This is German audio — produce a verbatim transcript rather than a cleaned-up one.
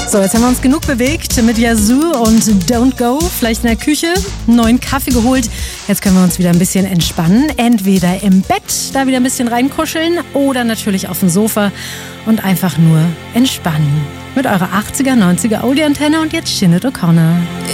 So, jetzt haben wir uns genug bewegt mit Yazoo und Don't Go. Vielleicht in der Küche einen neuen Kaffee geholt. Jetzt können wir uns wieder ein bisschen entspannen. Entweder im Bett, da wieder ein bisschen reinkuscheln oder natürlich auf dem Sofa und einfach nur entspannen. Mit eurer achtziger, neunziger Oldie-Antenne und jetzt Sinead O'Connor.